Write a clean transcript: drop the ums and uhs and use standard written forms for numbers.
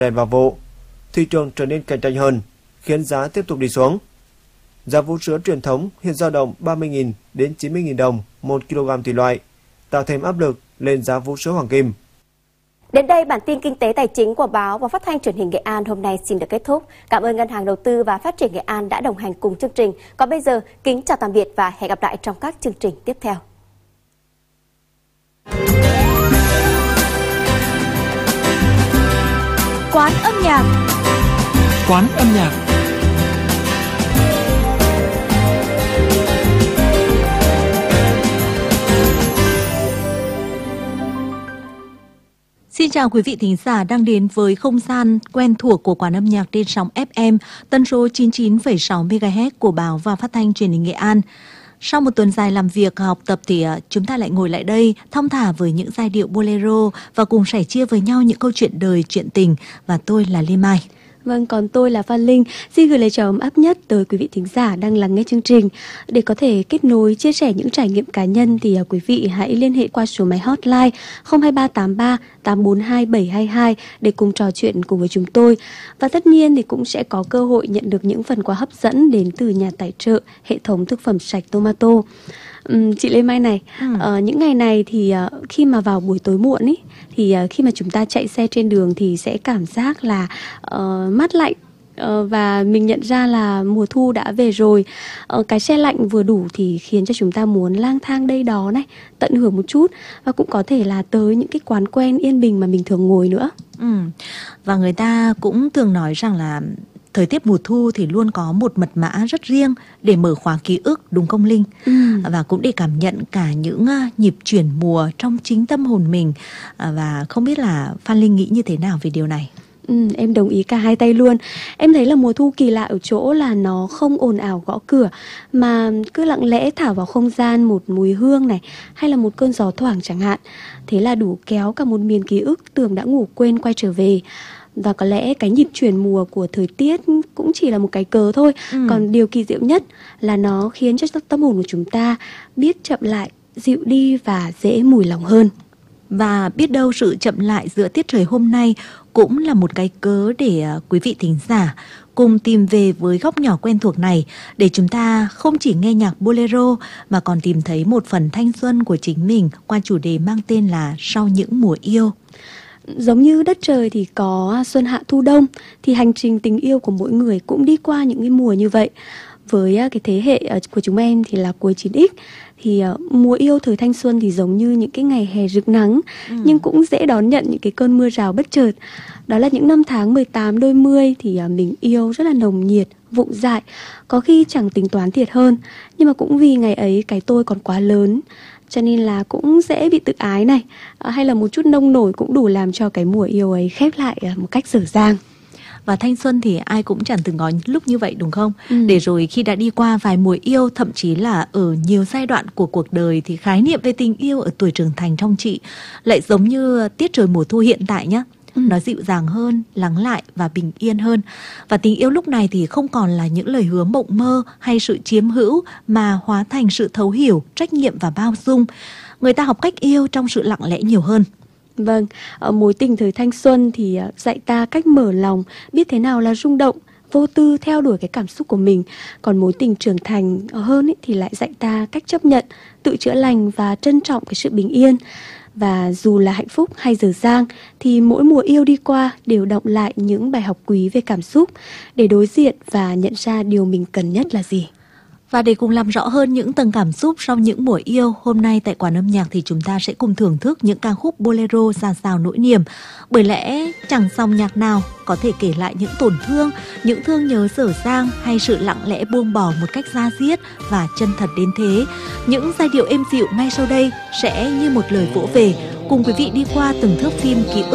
đèn vào vụ, thị trường trở nên cạnh tranh hơn, khiến giá tiếp tục đi xuống. Giá vú sữa truyền thống hiện dao động 30.000 đến 90.000 đồng 1 kg tùy loại, tạo thêm áp lực lên giá vú sữa hoàng kim. Đến đây, bản tin kinh tế tài chính của báo và phát thanh truyền hình Nghệ An hôm nay xin được kết thúc. Cảm ơn Ngân hàng Đầu tư và Phát triển Nghệ An đã đồng hành cùng chương trình. Còn bây giờ, kính chào tạm biệt và hẹn gặp lại trong các chương trình tiếp theo. Quán âm nhạc. Quán âm nhạc. Xin chào quý vị thính giả đang đến với không gian quen thuộc của Quán âm nhạc trên sóng FM tần số 99,6 MHz của báo và phát thanh truyền hình Nghệ An. Sau một tuần dài làm việc học tập thì chúng ta lại ngồi lại đây thong thả với những giai điệu bolero và cùng sẻ chia với nhau những câu chuyện đời, chuyện tình. Và tôi là Lê Mai. Vâng, còn tôi là Phan Linh. Xin gửi lời chào ấm áp nhất tới quý vị thính giả đang lắng nghe chương trình. Để có thể kết nối, chia sẻ những trải nghiệm cá nhân thì quý vị hãy liên hệ qua số máy hotline 02383 842 722 để cùng trò chuyện cùng với chúng tôi. Và tất nhiên thì cũng sẽ có cơ hội nhận được những phần quà hấp dẫn đến từ nhà tài trợ hệ thống thực phẩm sạch Tomato. Chị Lê Mai này, những ngày này thì khi mà vào buổi tối muộn ý, thì khi mà chúng ta chạy xe trên đường thì sẽ cảm giác là mát lạnh. Và mình nhận ra là mùa thu đã về rồi. Cái xe lạnh vừa đủ thì khiến cho chúng ta muốn lang thang đây đó này, tận hưởng một chút. Và cũng có thể là tới những cái quán quen yên bình mà mình thường ngồi nữa. Và người ta cũng thường nói rằng là thời tiết mùa thu thì luôn có một mật mã rất riêng để mở khóa ký ức, đúng không Linh? Và cũng để cảm nhận cả những nhịp chuyển mùa trong chính tâm hồn mình. Và không biết là Phan Linh nghĩ như thế nào về điều này? Em đồng ý cả hai tay luôn. Em thấy là mùa thu kỳ lạ ở chỗ là nó không ồn ào gõ cửa, mà cứ lặng lẽ thả vào không gian một mùi hương này, hay là một cơn gió thoảng chẳng hạn. Thế là đủ kéo cả một miền ký ức tưởng đã ngủ quên quay trở về. Và có lẽ cái nhịp chuyển mùa của thời tiết cũng chỉ là một cái cớ thôi. Còn điều kỳ diệu nhất là nó khiến cho tâm hồn của chúng ta biết chậm lại, dịu đi và dễ mùi lòng hơn. Và biết đâu sự chậm lại giữa tiết trời hôm nay cũng là một cái cớ để quý vị thính giả cùng tìm về với góc nhỏ quen thuộc này, để chúng ta không chỉ nghe nhạc bolero mà còn tìm thấy một phần thanh xuân của chính mình qua chủ đề mang tên là Sau những mùa yêu. Giống như đất trời thì có xuân hạ thu đông, thì hành trình tình yêu của mỗi người cũng đi qua những cái mùa như vậy. Với cái thế hệ của chúng em thì là cuối 9X, thì mùa yêu thời thanh xuân thì giống như những cái ngày hè rực nắng, nhưng cũng dễ đón nhận những cái cơn mưa rào bất chợt. Đó là những năm tháng 18 đôi mươi thì mình yêu rất là nồng nhiệt, vụng dại, có khi chẳng tính toán thiệt hơn. Nhưng mà cũng vì ngày ấy cái tôi còn quá lớn, cho nên là cũng dễ bị tự ái này, hay là một chút nông nổi cũng đủ làm cho cái mùa yêu ấy khép lại một cách dở dang. Và thanh xuân thì ai cũng chẳng từng có lúc như vậy đúng không? Để rồi khi đã đi qua vài mùa yêu, thậm chí là ở nhiều giai đoạn của cuộc đời, thì khái niệm về tình yêu ở tuổi trưởng thành trong chị lại giống như tiết trời mùa thu hiện tại nhá. Nó dịu dàng hơn, lắng lại và bình yên hơn. Và tình yêu lúc này thì không còn là những lời hứa mộng mơ hay sự chiếm hữu, mà hóa thành sự thấu hiểu, trách nhiệm và bao dung. Người ta học cách yêu trong sự lặng lẽ nhiều hơn. Vâng, mối tình thời thanh xuân thì dạy ta cách mở lòng, biết thế nào là rung động, vô tư theo đuổi cái cảm xúc của mình. Còn mối tình trưởng thành hơn ý, thì lại dạy ta cách chấp nhận, tự chữa lành và trân trọng cái sự bình yên. Và dù là hạnh phúc hay dở dang thì mỗi mùa yêu đi qua đều đọng lại những bài học quý về cảm xúc, để đối diện và nhận ra điều mình cần nhất là gì. Và để cùng làm rõ hơn những tầng cảm xúc sau những mùa yêu, hôm nay tại Quán âm nhạc thì chúng ta sẽ cùng thưởng thức những ca khúc bolero dạt dào nỗi niềm. Bởi lẽ chẳng dòng nhạc nào có thể kể lại những tổn thương, những thương nhớ dở dang hay sự lặng lẽ buông bỏ một cách da diết và chân thật đến thế. Những giai điệu êm dịu ngay sau đây sẽ như một lời vỗ về, cùng quý vị đi qua từng thước phim ký ức